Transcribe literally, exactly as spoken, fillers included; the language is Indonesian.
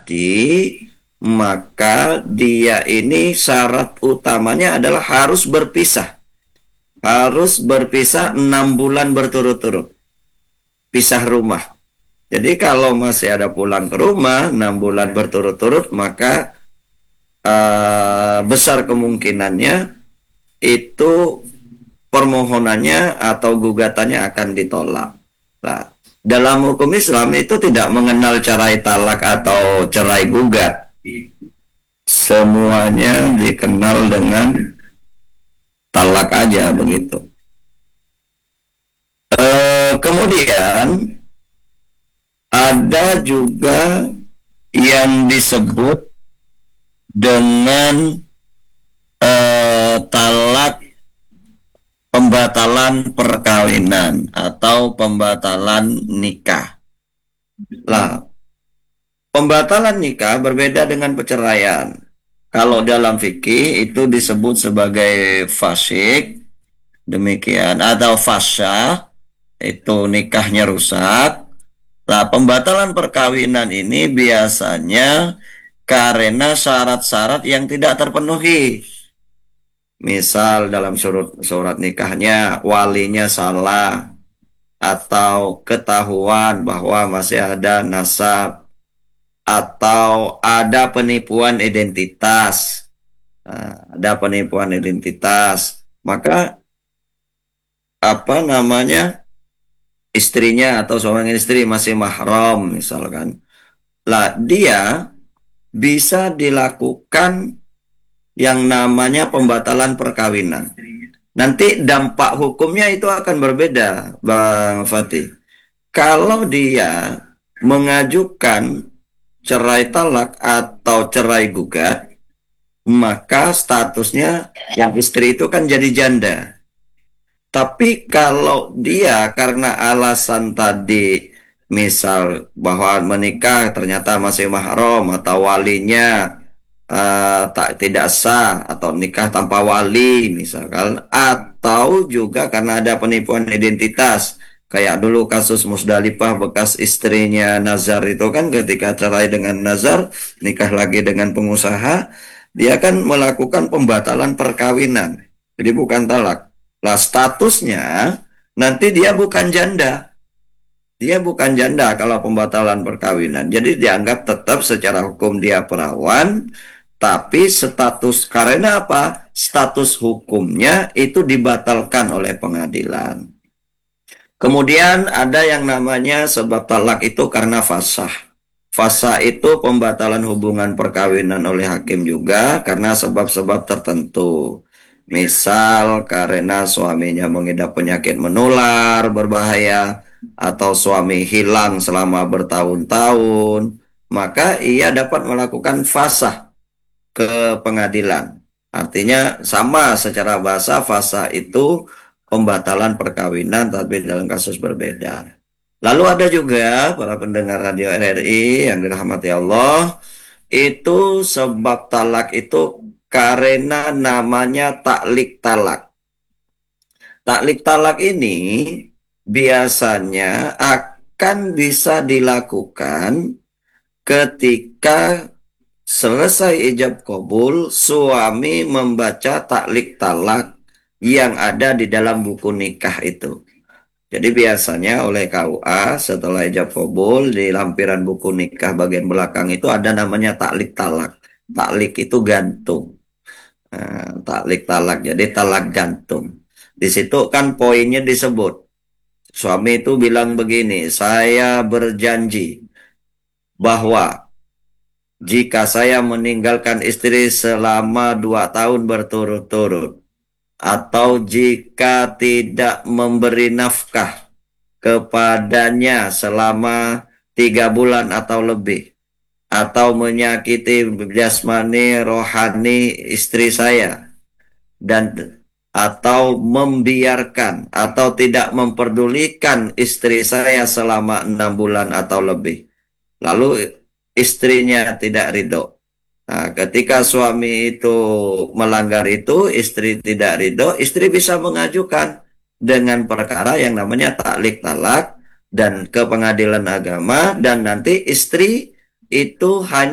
terjadi, maka dia ini syarat utamanya adalah harus berpisah. Harus berpisah enam bulan berturut-turut. Pisah rumah. Jadi kalau masih ada pulang ke rumah enam bulan berturut-turut, maka uh, besar kemungkinannya itu permohonannya atau gugatannya akan ditolak. Nah, dalam hukum Islam itu tidak mengenal cerai talak atau cerai gugat. Semuanya dikenal dengan talak aja begitu. E, kemudian ada juga yang disebut dengan e, talak pembatalan perkawinan atau pembatalan nikah. Lah, pembatalan nikah berbeda dengan perceraian. Kalau dalam fikih itu disebut sebagai fasik, demikian, atau fasya, itu nikahnya rusak. Nah, pembatalan perkawinan ini biasanya karena syarat-syarat yang tidak terpenuhi. Misal dalam surat, surat nikahnya walinya salah, atau ketahuan bahwa masih ada nasab, atau ada penipuan identitas. Nah, ada penipuan identitas, maka apa namanya, istrinya atau seorang istri masih mahram misalkan, lah dia bisa dilakukan yang namanya pembatalan perkawinan. Nanti dampak hukumnya itu akan berbeda, Bang Fatih. Kalau dia mengajukan cerai talak atau cerai gugat, maka statusnya yang istri itu kan jadi janda. Tapi kalau dia karena alasan tadi, misal bahwa menikah ternyata masih mahram atau walinya uh, tak tidak sah, atau nikah tanpa wali misalkan, atau juga karena ada penipuan identitas, kayak dulu kasus Musdalifah bekas istrinya Nazar itu kan, ketika cerai dengan Nazar nikah lagi dengan pengusaha, dia kan melakukan pembatalan perkawinan, jadi bukan talak. Lah statusnya nanti dia bukan janda. Dia bukan janda kalau pembatalan perkawinan. Jadi dianggap tetap secara hukum dia perawan, tapi status, karena apa? Status hukumnya itu dibatalkan oleh pengadilan. Kemudian ada yang namanya sebab talak itu karena fasah. Fasah itu pembatalan hubungan perkawinan oleh hakim juga karena sebab-sebab tertentu. Misal karena suaminya mengidap penyakit menular berbahaya, atau suami hilang selama bertahun-tahun, maka ia dapat melakukan fasah ke pengadilan. Artinya sama secara bahasa, fasah itu pembatalan perkawinan tapi dalam kasus berbeda. Lalu ada juga para pendengar radio R R I yang dirahmati Allah, itu sebab talak itu karena namanya taklik talak. Taklik talak ini biasanya akan bisa dilakukan ketika selesai ijab kabul, suami membaca taklik talak yang ada di dalam buku nikah itu. Jadi biasanya oleh K U A setelah ijab kabul di lampiran buku nikah bagian belakang itu ada namanya taklik talak. Taklik itu gantung. Nah, taklik talak, jadi talak gantung. Di situ kan poinnya disebut. Suami itu bilang begini, saya berjanji bahwa jika saya meninggalkan istri selama dua tahun berturut-turut, atau jika tidak memberi nafkah kepadanya selama tiga bulan atau lebih, atau menyakiti jasmani rohani istri saya, dan atau membiarkan atau tidak memperdulikan istri saya selama enam bulan atau lebih, lalu istrinya tidak ridho. Nah, ketika suami itu melanggar itu, istri tidak ridho, istri bisa mengajukan dengan perkara yang namanya taklik talak dan ke pengadilan agama, dan nanti istri itu hanya